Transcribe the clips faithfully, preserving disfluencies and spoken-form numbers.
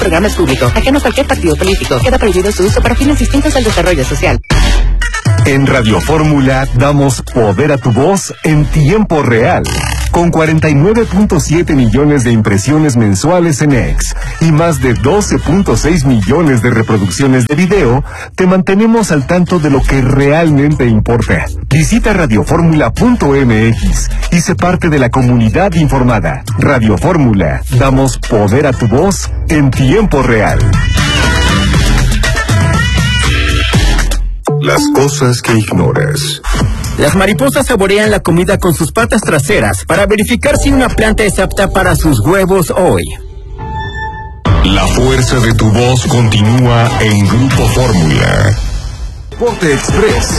programa es público, ajeno a cualquier partido político. Queda prohibido su uso para fines distintos al desarrollo social. En Radio Fórmula damos poder a tu voz en tiempo real. Con cuarenta y nueve punto siete millones de impresiones mensuales en X y más de doce punto seis millones de reproducciones de video, te mantenemos al tanto de lo que realmente importa. Visita radioformula punto m x y sé parte de la comunidad informada. Radio Fórmula, damos poder a tu voz en tiempo real. Las cosas que ignoras. Las mariposas saborean la comida con sus patas traseras para verificar si una planta es apta para sus huevos hoy. La fuerza de tu voz continúa en Grupo Fórmula. Deporte Express.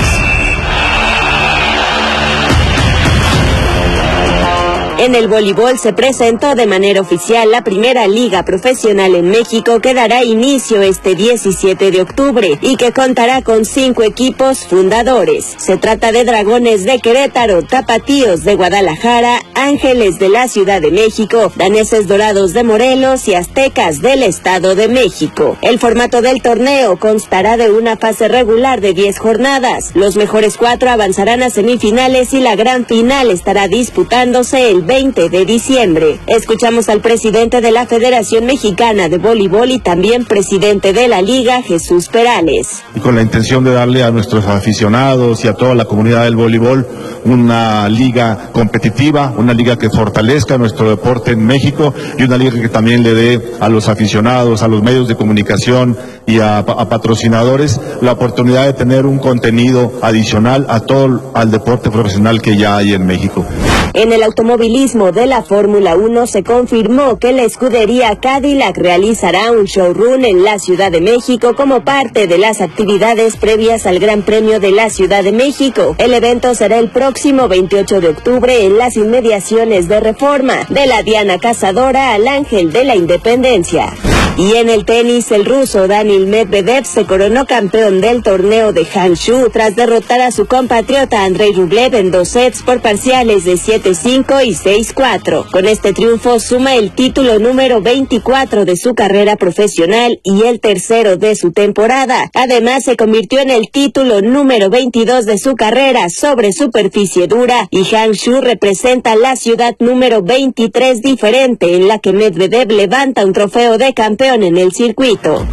En el voleibol se presentó de manera oficial la primera liga profesional en México que dará inicio este diecisiete de octubre y que contará con cinco equipos fundadores. Se trata de Dragones de Querétaro, Tapatíos de Guadalajara, Ángeles de la Ciudad de México, Daneses Dorados de Morelos y Aztecas del Estado de México. El formato del torneo constará de una fase regular de diez jornadas. Los mejores cuatro avanzarán a semifinales y la gran final estará disputándose el veinte de diciembre. Escuchamos al presidente de la Federación Mexicana de Voleibol y también presidente de la Liga, Jesús Perales. Y con la intención de darle a nuestros aficionados y a toda la comunidad del voleibol una liga competitiva, una liga que fortalezca nuestro deporte en México y una liga que también le dé a los aficionados, a los medios de comunicación y a, a patrocinadores la oportunidad de tener un contenido adicional a todo al deporte profesional que ya hay en México. En el automovilismo de la Fórmula uno se confirmó que la escudería Cadillac realizará un showroom en la Ciudad de México como parte de las actividades previas al Gran Premio de la Ciudad de México. El evento será el próximo veintiocho de octubre en las inmediaciones de Reforma, de la Diana Cazadora al Ángel de la Independencia. Y en el tenis, el ruso Daniil Medvedev se coronó campeón del torneo de Hangzhou tras derrotar a su compatriota Andrei Rublev en dos sets por parciales de siete cinco y seis cuatro. Con este triunfo suma el título número veinticuatro de su carrera profesional y el tercero de su temporada. Además, se convirtió en el título número veintidós de su carrera sobre superficie dura y Hangzhou representa la ciudad número veintitrés diferente en la que Medvedev levanta un trofeo de campeón en el circuito.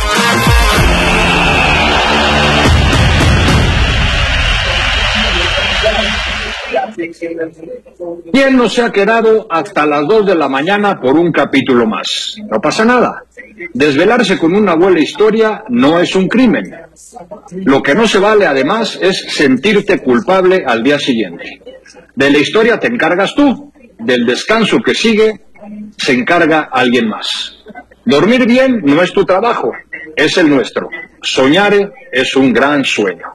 ¿Quién no se ha quedado hasta las dos de la mañana por un capítulo más? No pasa nada. Desvelarse con una buena historia no es un crimen. Lo que no se vale, además, es sentirte culpable al día siguiente. De la historia te encargas tú. Del descanso que sigue, se encarga alguien más. Dormir bien no es tu trabajo, es el nuestro. Soñar es un gran sueño.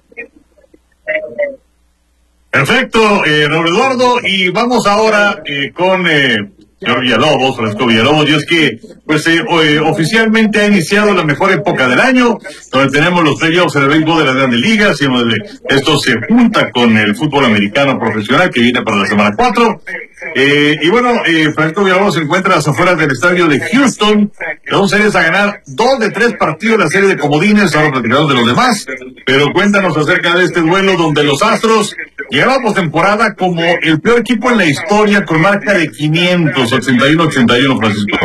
Perfecto, eh, Raúl Eduardo, y vamos ahora eh, con eh, señor Villalobos, Francisco Villalobos, y es que pues eh, eh, oficialmente ha iniciado la mejor época del año, donde tenemos los playoffs en el béisbol de las grandes ligas, y donde esto se junta con el fútbol americano profesional que viene para la semana cuatro. Eh, y bueno, eh, Francisco Villalobos se encuentra a las afueras del estadio de Houston. Dos series a ganar, dos de tres partidos de la serie de comodines, ahora platicaremos de los demás. Pero cuéntanos acerca de este duelo donde los Astros llegaron a postemporada como el peor equipo en la historia con marca de quinientos ochenta y uno ochenta y uno, Francisco.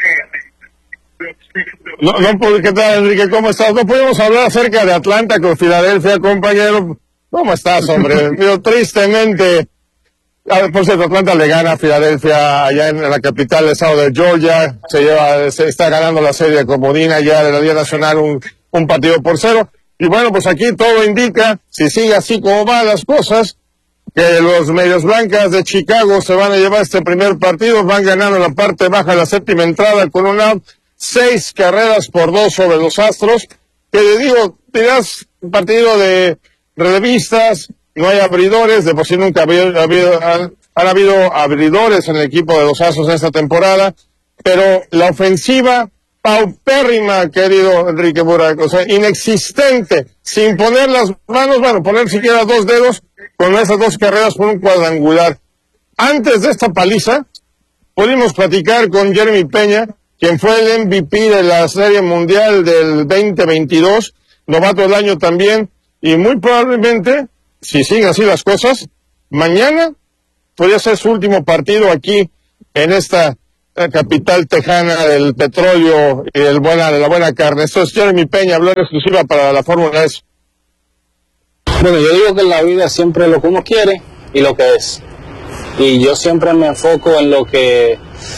No, no, ¿qué tal, Enrique? ¿Cómo estás? No podemos hablar acerca de Atlanta con Filadelfia, compañero. ¿Cómo estás, hombre? Pero tristemente... Por cierto, Atlanta le gana a Filadelfia allá en la capital del estado de Georgia. Se lleva, se está ganando la serie de comodina ya de la Liga Nacional un, un partido por cero. Y bueno, pues aquí todo indica, si sigue así como van las cosas, que los Medias Blancas de Chicago se van a llevar este primer partido. Van ganando en la parte baja de la séptima entrada con un out, seis carreras por dos sobre los Astros. Que le digo, dirás un partido de relevistas. No hay abridores, de por sí nunca ha habido, ha habido, han, han habido abridores en el equipo de los Astros esta temporada, pero la ofensiva paupérrima, querido Enrique Burak, o sea, inexistente, sin poner las manos, bueno, poner siquiera dos dedos con esas dos carreras por un cuadrangular. Antes de esta paliza, pudimos platicar con Jeremy Peña quien fue el M V P de la Serie Mundial del veinte veintidós, novato del año también, y muy probablemente, si siguen así las cosas, mañana podría ser su último partido aquí en esta capital tejana del petróleo y del buena, de la buena carne. Esto es Jeremy Peña, habló en exclusiva para la Fórmula E. Bueno, yo digo que en la vida siempre lo que uno quiere y lo que es. Y yo siempre me enfoco en lo que...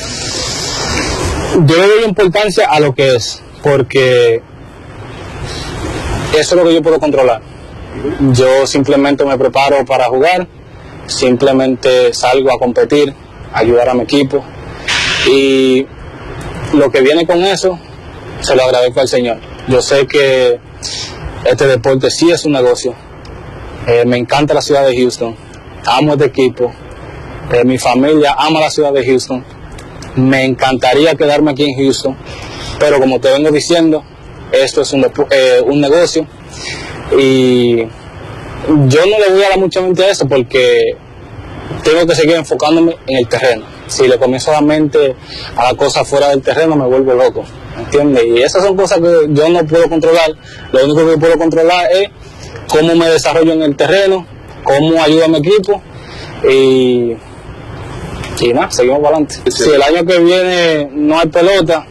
Yo le doy importancia a lo que es, porque eso es lo que yo puedo controlar. Yo simplemente me preparo para jugar, simplemente salgo a competir, a ayudar a mi equipo, y lo que viene con eso se lo agradezco al Señor. Yo sé que este deporte sí es un negocio. Eh, me encanta la ciudad de Houston, amo este equipo, eh, mi familia ama la ciudad de Houston, me encantaría quedarme aquí en Houston, pero como te vengo diciendo, esto es un, eh, un negocio, y yo no le voy a dar mucha mente a eso porque tengo que seguir enfocándome en el terreno. Si le comienzo a dar mente a la cosa fuera del terreno, me vuelvo loco, ¿entiendes? Y esas son cosas que yo no puedo controlar. Lo único que puedo controlar es cómo me desarrollo en el terreno, cómo ayudo a mi equipo, y, y nada, seguimos para adelante. Si el año que viene no hay pelota,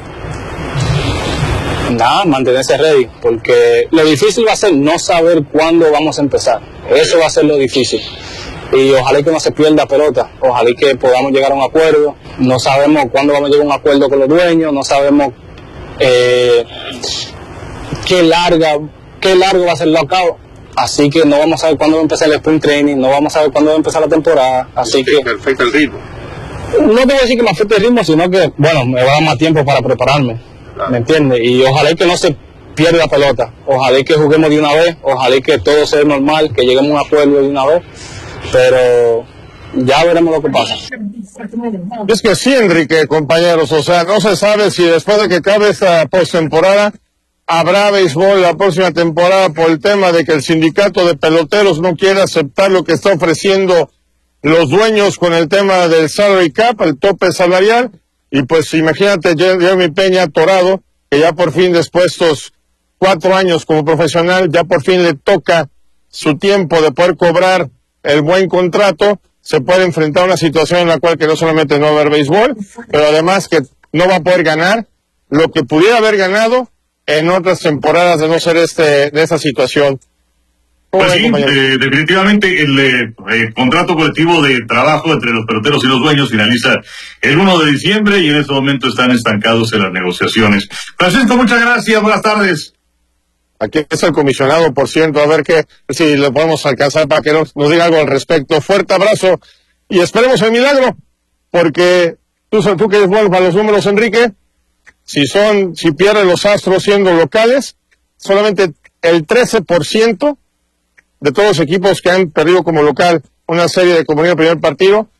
nada, mantenerse ready, porque lo difícil va a ser no saber cuándo vamos a empezar. Eso va a ser lo difícil. Y ojalá que no se pierda pelota, ojalá que podamos llegar a un acuerdo. No sabemos cuándo vamos a llegar a un acuerdo con los dueños, no sabemos eh, qué larga, qué largo va a ser el lockout. Así que no vamos a saber cuándo va a empezar el sprint training, no vamos a saber cuándo va a empezar la temporada. Así que que afecta el ritmo. No te voy a decir que me afecte el ritmo, sino que, bueno, me va a dar más tiempo para prepararme, ¿me entiendes? Y ojalá que no se pierda la pelota, ojalá que juguemos de una vez, ojalá que todo sea normal, que lleguemos a un acuerdo de una vez, pero ya veremos lo que pasa. Es que sí, Enrique, compañeros, o sea, no se sabe si después de que acabe esta postemporada habrá béisbol la próxima temporada por el tema de que el sindicato de peloteros no quiere aceptar lo que está ofreciendo los dueños con el tema del salary cap, el tope salarial, y pues imagínate Jeremy Peña atorado, que ya por fin después de estos cuatro años como profesional, ya por fin le toca su tiempo de poder cobrar el buen contrato, se puede enfrentar a una situación en la cual que no solamente no va a haber béisbol, pero además que no va a poder ganar lo que pudiera haber ganado en otras temporadas de no ser este de esa situación. Pues sí, eh, definitivamente el eh, eh, contrato colectivo de trabajo entre los peloteros y los dueños finaliza el uno de diciembre y en este momento están estancados en las negociaciones. Francisco, muchas gracias, buenas tardes. Aquí está el comisionado, por cierto, a ver qué, si le podemos alcanzar para que nos, nos diga algo al respecto. Fuerte abrazo y esperemos el milagro, porque tú, tú que eres bueno para los números, Enrique, si son, si pierden los Astros siendo locales, solamente el trece por ciento de todos los equipos que han perdido como local una serie de comunidad de primer partido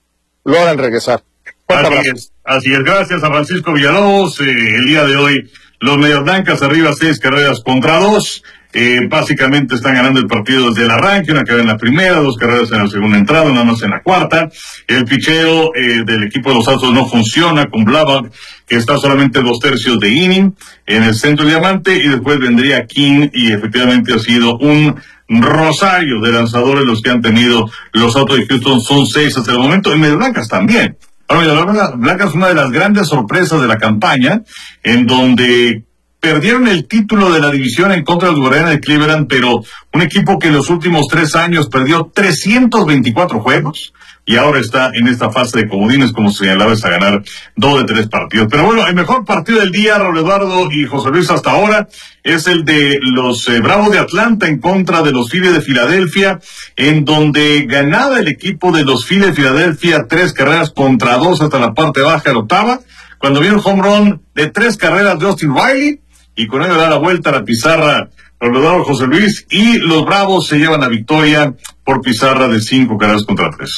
logran regresar. Así es, así es, gracias a Francisco Villalobos. Eh, el día de hoy los Medias Blancas arriba seis carreras contra dos. Eh, básicamente están ganando el partido desde el arranque, una carrera en la primera, dos carreras en la segunda entrada, una más en la cuarta. El picheo eh, del equipo de los Astros no funciona con Blavac, que está solamente dos tercios de inning en el centro diamante, y después vendría King, y efectivamente ha sido un rosario de lanzadores los que han tenido los Astros de Houston, son seis hasta el momento, y Medias Blancas también. Ahora, Medias Blancas es una de las grandes sorpresas de la campaña, en donde perdieron el título de la división en contra de los Guardianes de Cleveland, pero un equipo que en los últimos tres años perdió trescientos veinticuatro juegos y ahora está en esta fase de comodines, como se señalaba, es a ganar dos de tres partidos. Pero bueno, el mejor partido del día, Raúl Eduardo y José Luis, hasta ahora, es el de los eh, Bravos de Atlanta en contra de los Phillies de Filadelfia, en donde ganaba el equipo de los Phillies de Filadelfia tres carreras contra dos hasta la parte baja de la octava, cuando vino el home run de tres carreras de Austin Riley, y con ello da la vuelta a la pizarra Raúl Eduardo, José Luis, y los Bravos se llevan la victoria por pizarra de cinco carreras contra tres.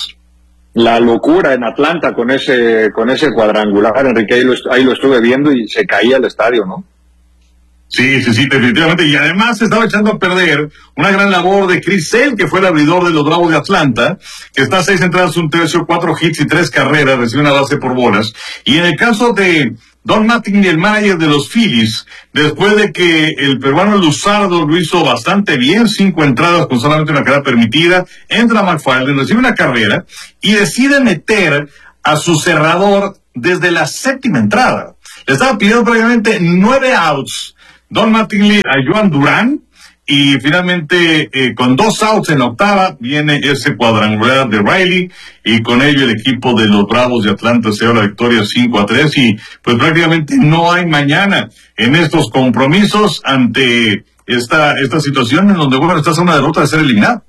La locura en Atlanta con ese con ese cuadrangular, Enrique, ahí lo, ahí lo estuve viendo y se caía el estadio, ¿no? Sí, sí, sí, definitivamente. Y además se estaba echando a perder una gran labor de Chris Sale, que fue el abridor de los Bravos de Atlanta, que está a seis entradas, un tercio, cuatro hits y tres carreras, recibe una base por bolas. Y en el caso de Don Mattingly, el manager de los Phillies, después de que el peruano Luzardo lo hizo bastante bien, cinco entradas con solamente una carrera permitida, entra McFarland, recibe una carrera y decide meter a su cerrador desde la séptima entrada. Le estaba pidiendo prácticamente nueve outs Don Mattingly a Joan Durán, y finalmente eh, con dos outs en la octava viene ese cuadrangular de Riley, y con ello el equipo de los Bravos de Atlanta se lleva la victoria cinco a tres, y pues prácticamente no hay mañana en estos compromisos ante esta esta situación en donde, bueno, estás a una derrota de ser eliminado.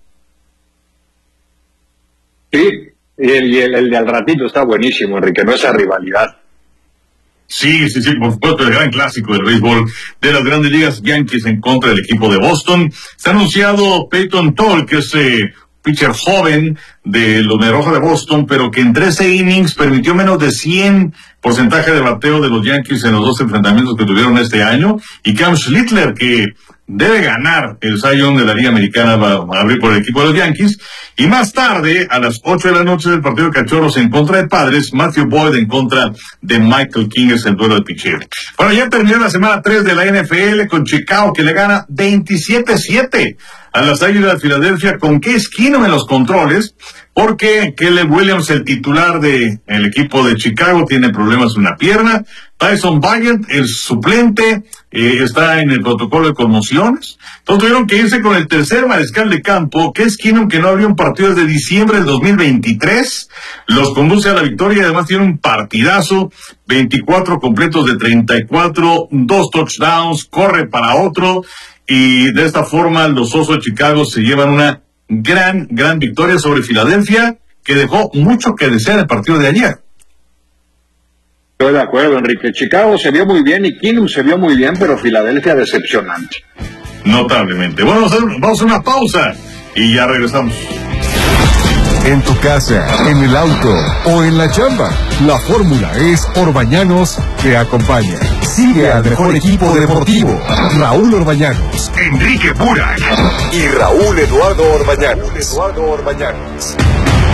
Sí, y el, y el, el de al ratito está buenísimo, Enrique, no esa rivalidad. Sí, sí, sí, por supuesto, el gran clásico del béisbol de las Grandes Ligas, Yankees en contra del equipo de Boston. Se ha anunciado Peyton Toll, que es eh, pitcher joven de los Mediarrojas de Boston, pero que en trece innings permitió menos de cien porcentaje de bateo de los Yankees en los dos enfrentamientos que tuvieron este año. Y Cam Schlittler, que debe ganar el Cy Young de la Liga Americana, va a abrir por el equipo de los Yankees. Y más tarde, a las ocho de la noche del partido de Cachorros en contra de Padres, Matthew Boyd en contra de Michael King, es el duelo de pitcher. Bueno, ya terminó la semana tres de la N F L con Chicago, que le gana veintisiete siete a las Águilas de Filadelfia, con Case Keenum en los controles, porque Caleb Williams, el titular del equipo de Chicago, tiene problemas en una pierna. Tyson Bagent, el suplente, eh, está en el protocolo de conmociones. Entonces tuvieron que irse con el tercer mariscal de campo, que es Keenum, que no abrió un partido desde diciembre del dos mil veintitrés. Los conduce a la victoria y además tiene un partidazo, veinticuatro completos de treinta y cuatro, dos touchdowns, corre para otro. Y de esta forma los Osos de Chicago se llevan una gran, gran victoria sobre Filadelfia, que dejó mucho que desear el partido de ayer. Estoy de acuerdo, Enrique. Chicago se vio muy bien y Keenum se vio muy bien, pero Filadelfia decepcionante. Notablemente. Bueno, vamos a, vamos a una pausa y ya regresamos. En tu casa, en el auto o en la chamba, la fórmula es Orbañanos te acompaña. Sigue al mejor equipo deportivo, Raúl Orbañanos, Enrique Burak y Raúl Eduardo Orbañanos. Raúl Eduardo Orbañanos.